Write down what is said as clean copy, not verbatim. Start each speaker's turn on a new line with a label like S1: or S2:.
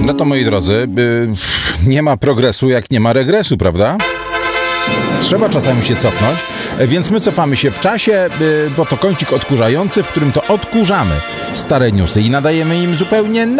S1: No to moi drodzy, nie ma progresu jak nie ma regresu, prawda? Trzeba czasami się cofnąć, więc my cofamy się w czasie, bo to kącik odkurzający, w którym to odkurzamy stare newsy i nadajemy im zupełnie